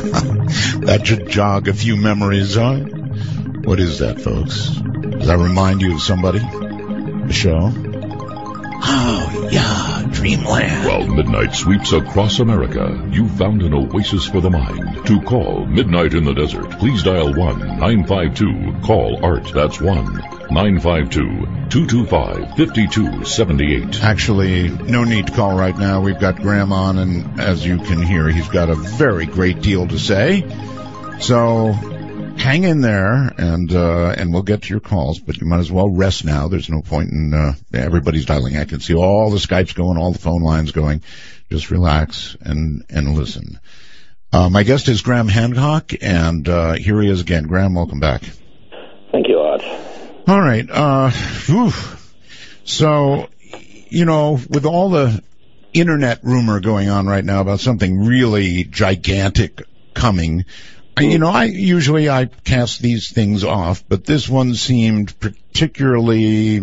That should jog a few memories, huh? What is that, folks? Does that remind you of somebody? The show? Oh, yeah, Dreamland. While midnight sweeps across America, you've found an oasis for the mind. To call Midnight in the Desert, please dial 1-952-CALL-ART. That's 1-952-225-5278. Actually, no need to call right now. We've got Graham on, and as you can hear, he's got a very great deal to say. So hang in there, and we'll get to your calls, but you might as well rest now. There's no point in everybody's dialing. I can see all the Skypes going, all the phone lines going. Just relax and listen. My guest is Graham Hancock, and here he is again. Graham, welcome back. Thank you, Art. All right. So, with all the internet rumor going on right now about something really gigantic coming, I cast these things off, but this one seemed particularly,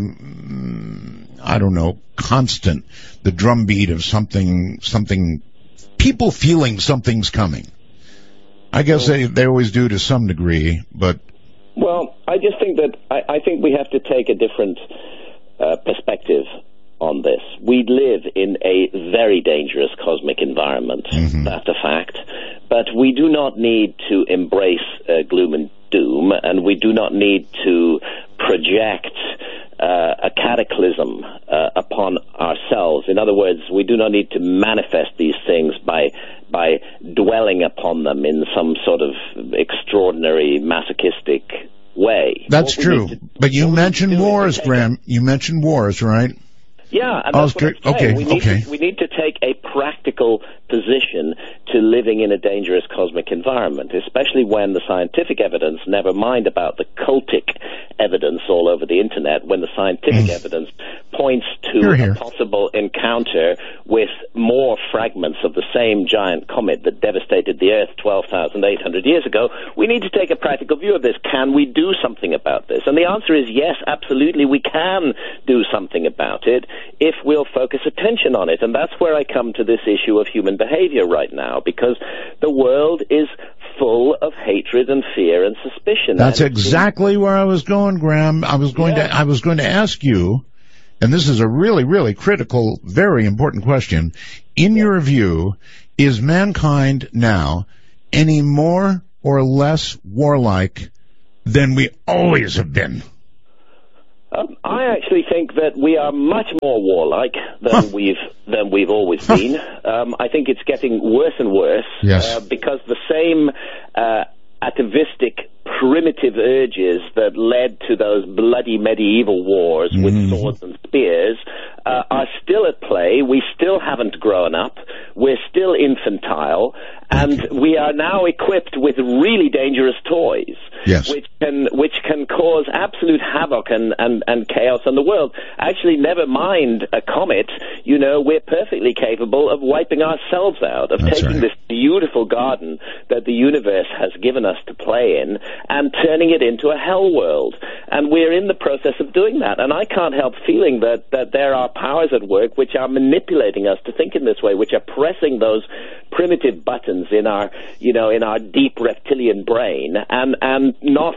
constant. The drumbeat of something, people feeling something's coming. I guess they always do to some degree, but. Well, I just think that I think we have to take a different perspective on this. We live in a very dangerous cosmic environment. Mm-hmm. That's a fact. But we do not need to embrace gloom and doom, and we do not need to project a cataclysm upon ourselves. In other words, we do not need to manifest these things by dwelling upon them in some sort of extraordinary masochistic way. That's true. But you mentioned wars, Graham. You mentioned wars, right? Yeah, and that's what I'm saying. We need to take a practical position to living in a dangerous cosmic environment, especially when the scientific evidence, never mind about the cultic evidence all over the internet, when the scientific evidence points to a possible encounter with more fragments of the same giant comet that devastated the Earth 12,800 years ago. We need to take a practical view of this. Can we do something about this? And the answer is yes, absolutely, we can do something about it if we'll focus attention on it. And that's where I come to this issue of human behavior right now, because the world is full of hatred and fear and suspicion. That's exactly where I was going, Graham. I was going to ask you, and this is a really, really critical, very important question. In your view, is mankind now any more or less warlike than we always have been? I actually think that we are much more warlike than we've always been. I think it's getting worse and worse. Yes. Because the same atavistic, primitive urges that led to those bloody medieval wars with swords and spears are still at play. We still haven't grown up. We're still infantile, and we are now equipped with really dangerous toys, which can cause absolute havoc and chaos in the world. Actually, never mind a comet. We're perfectly capable of wiping ourselves out, of taking this beautiful garden that the universe has given us to play in and turning it into a hell world. And we're in the process of doing that. And I can't help feeling that there are powers at work which are manipulating us to think in this way, which are pressing those primitive buttons in our deep reptilian brain and not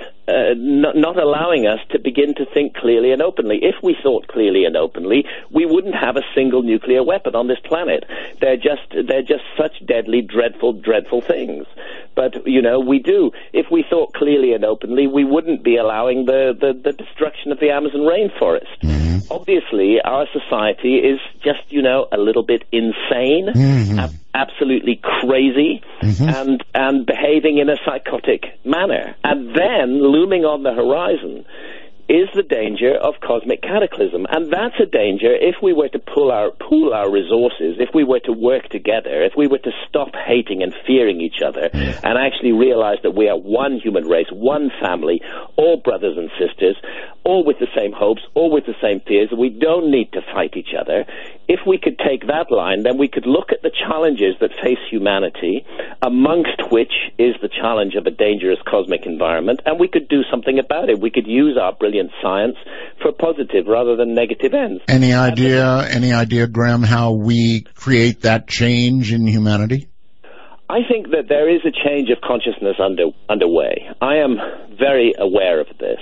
allowing us to begin to think clearly and openly. If we thought clearly and openly, we wouldn't have a single nuclear weapon on this planet. They're just such deadly, dreadful things. But, we do. If we thought clearly and openly, we wouldn't be allowing the destruction of the Amazon rainforest. Mm-hmm. Obviously, our society is just, a little bit insane, absolutely crazy, and behaving in a psychotic manner. And then, looming on the horizon, is the danger of cosmic cataclysm. And that's a danger if we were to pool our resources, if we were to work together, if we were to stop hating and fearing each other and actually realize that we are one human race, one family, all brothers and sisters, all with the same hopes, all with the same fears. We don't need to fight each other. If we could take that line, then we could look at the challenges that face humanity, amongst which is the challenge of a dangerous cosmic environment, and we could do something about it. We could use our brilliant science for positive rather than negative ends. Any idea, Graham, how we create that change in humanity? I think that there is a change of consciousness underway. I am very aware of this.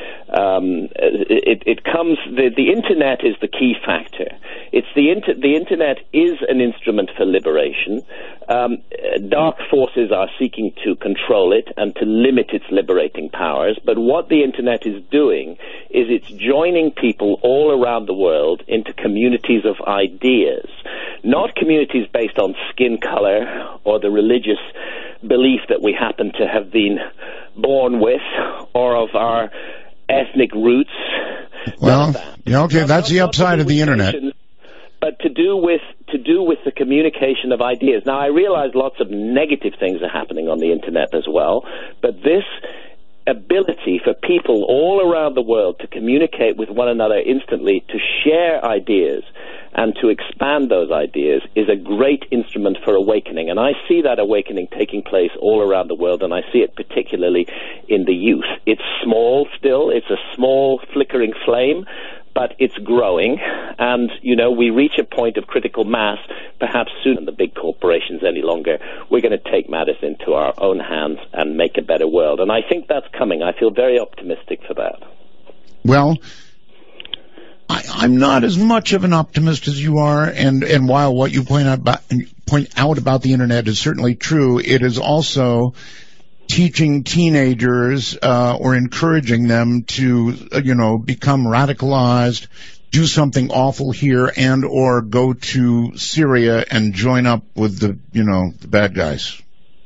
It comes. The internet is the key factor. It's the internet is an instrument for liberation. Dark forces are seeking to control it and to limit its liberating powers. But what the internet is doing is it's joining people all around the world into communities of ideas, not communities based on skin color or the religious belief that we happen to have been born with or of our ethnic roots. Well, okay, that's the upside of the internet. But to do with the communication of ideas. Now, I realize lots of negative things are happening on the internet as well, but this ability for people all around the world to communicate with one another instantly, to share ideas, and to expand those ideas is a great instrument for awakening. And I see that awakening taking place all around the world, and I see it particularly in the youth. It's small still. It's a small flickering flame, but it's growing. And, we reach a point of critical mass, perhaps sooner than the big corporations any longer. We're going to take matters into our own hands and make a better world. And I think that's coming. I feel very optimistic for that. Well, I'm not as much of an optimist as you are, and while what you point out about the internet is certainly true, it is also teaching teenagers or encouraging them to, become radicalized, do something awful here, and or go to Syria and join up with the bad guys.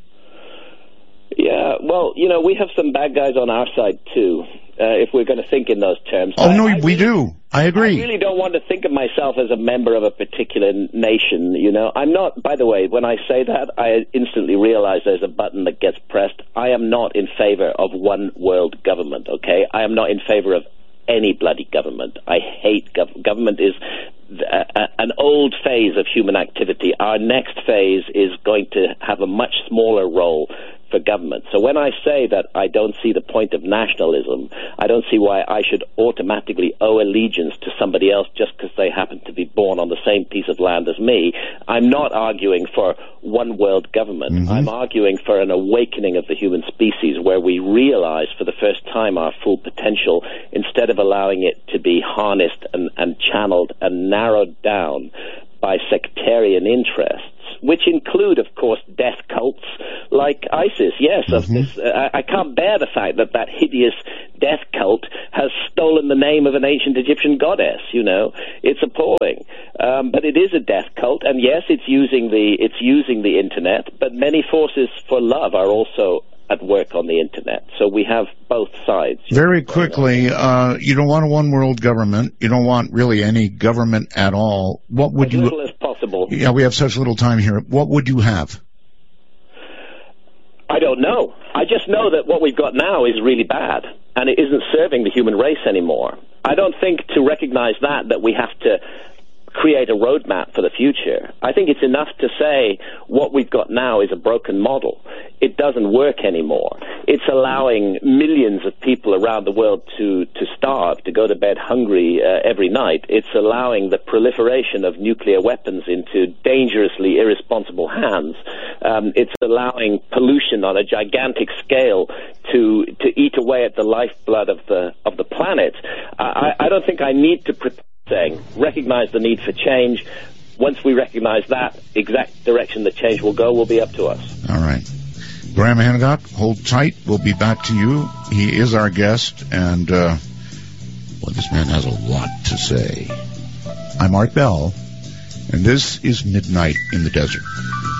Yeah, well, we have some bad guys on our side too. If we're going to think in those terms. Oh, no, we do. I agree. I really don't want to think of myself as a member of a particular nation, I'm not, by the way, when I say that, I instantly realize there's a button that gets pressed. I am not in favor of one world government, okay? I am not in favor of any bloody government. I hate government is an old phase of human activity. Our next phase is going to have a much smaller role for government. So when I say that I don't see the point of nationalism, I don't see why I should automatically owe allegiance to somebody else just because they happen to be born on the same piece of land as me. I'm not arguing for one world government. Mm-hmm. I'm arguing for an awakening of the human species where we realize for the first time our full potential instead of allowing it to be harnessed and channeled and narrowed down by sectarian interests, which include, of course, death cults like ISIS. Yes, I can't bear the fact that hideous death cult has stolen the name of an ancient Egyptian goddess. It's appalling. But it is a death cult, and yes, it's using the internet. But many forces for love are also at work on the internet. So we have both sides. Very quickly, you don't want a one-world government. You don't want really any government at all. What would you... As little as possible. Yeah, we have such little time here. What would you have? I don't know. I just know that what we've got now is really bad, and it isn't serving the human race anymore. I don't think to recognize that we have to create a roadmap for the future. I think it's enough to say what we've got now is a broken model. It doesn't work anymore. It's allowing millions of people around the world to starve, to go to bed hungry every night. It's allowing the proliferation of nuclear weapons into dangerously irresponsible hands. It's allowing pollution on a gigantic scale to eat away at the lifeblood of the planet. I don't think I need to saying, recognize the need for change. Once we recognize that exact direction that change will go, will be up to us. All right. Graham Hancock, hold tight. We'll be back to you. He is our guest, and this man has a lot to say. I'm Art Bell, and this is Midnight in the Desert.